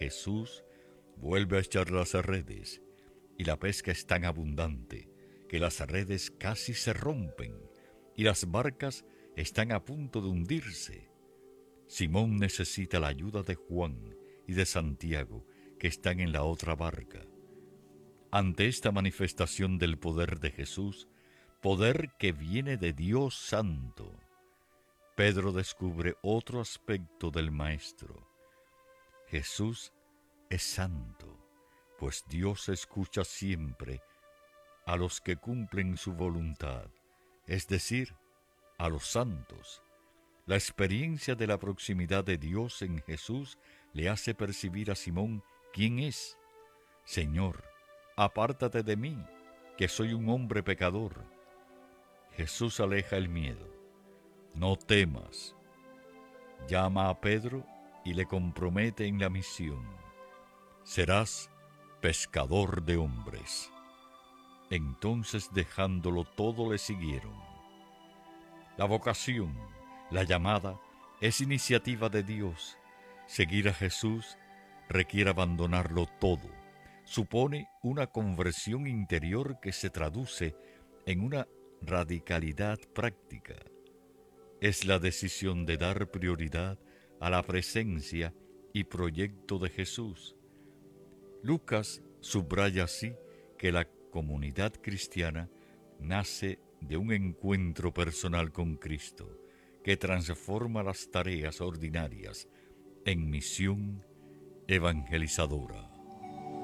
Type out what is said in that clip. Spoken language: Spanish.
Jesús vuelve a echar las redes y la pesca es tan abundante que las redes casi se rompen y las barcas están a punto de hundirse. Simón necesita la ayuda de Juan y de Santiago, que están en la otra barca. Ante esta manifestación del poder de Jesús, poder que viene de Dios Santo, Pedro descubre otro aspecto del Maestro. Jesús es santo, pues Dios escucha siempre a los que cumplen su voluntad, es decir, a los santos. La experiencia de la proximidad de Dios en Jesús le hace percibir a Simón quién es. Señor, apártate de mí, que soy un hombre pecador. Jesús aleja el miedo. No temas. Llama a Pedro y le compromete en la misión. Serás pescador de hombres. Entonces, dejándolo todo, le siguieron. La vocación, la llamada, es iniciativa de Dios. Seguir a Jesús requiere abandonarlo todo. Supone una conversión interior que se traduce en una radicalidad práctica. Es la decisión de dar prioridad a la presencia y proyecto de Jesús. Lucas subraya así que la comunidad cristiana nace de un encuentro personal con Cristo, que transforma las tareas ordinarias en misión evangelizadora.